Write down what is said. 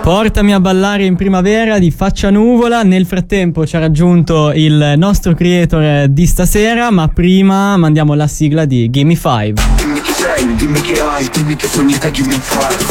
Portami a ballare in primavera di Faccia Nuvola. Nel frattempo ci ha raggiunto il nostro creator di stasera, ma prima mandiamo la sigla di Gimme 5. Dimmi chi sei, dimmi che hai, dimmi che sogni te, Gimme 5.